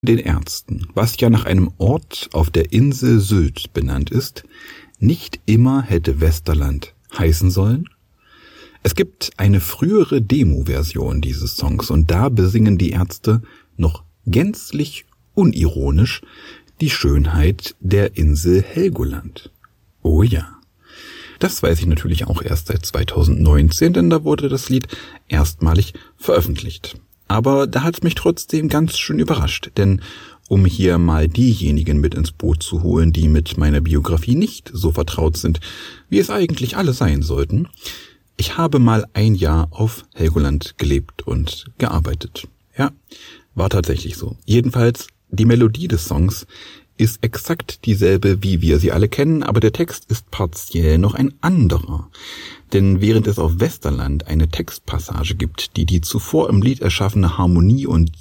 Den Ärzten, was ja nach einem Ort auf der Insel Sylt benannt ist, nicht immer hätte Westerland heißen sollen? Es gibt eine frühere Demo-Version dieses Songs und da besingen die Ärzte noch gänzlich unironisch die Schönheit der Insel Helgoland. Oh ja. Das weiß ich natürlich auch erst seit 2019, denn da wurde das Lied erstmalig veröffentlicht. Aber da hat's mich trotzdem ganz schön überrascht, denn um hier mal diejenigen mit ins Boot zu holen, die mit meiner Biografie nicht so vertraut sind, wie es eigentlich alle sein sollten, ich habe mal ein Jahr auf Helgoland gelebt und gearbeitet. Ja, war tatsächlich so. Jedenfalls, die Melodie des Songs ist exakt dieselbe, wie wir sie alle kennen, aber der Text ist partiell noch ein anderer. Denn während es auf Westerland eine Textpassage gibt, die zuvor im Lied erschaffene Harmonie und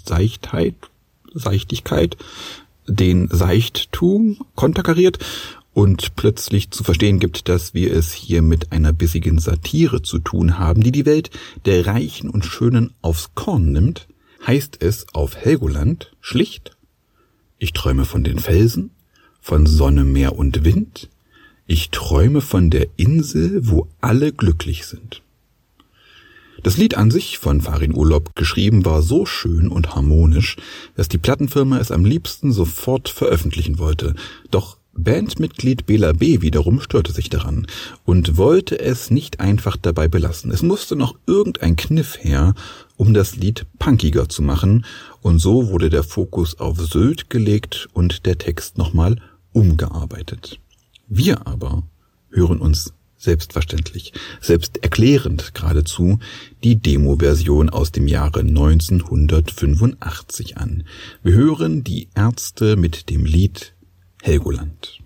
Seichtigkeit, den Seichttum konterkariert und plötzlich zu verstehen gibt, dass wir es hier mit einer bissigen Satire zu tun haben, die Welt der Reichen und Schönen aufs Korn nimmt, heißt es auf Helgoland schlicht: Ich träume von den Felsen, von Sonne, Meer und Wind. Ich träume von der Insel, wo alle glücklich sind. Das Lied an sich, von Farin Urlaub geschrieben, war so schön und harmonisch, dass die Plattenfirma es am liebsten sofort veröffentlichen wollte. Doch Bandmitglied Bela B. wiederum störte sich daran und wollte es nicht einfach dabei belassen. Es musste noch irgendein Kniff her, um das Lied punkiger zu machen, und so wurde der Fokus auf Sylt gelegt und der Text nochmal umgearbeitet. Wir aber hören uns selbstverständlich, selbsterklärend geradezu, die Demo-Version aus dem Jahre 1985 an. Wir hören die Ärzte mit dem Lied Helgoland.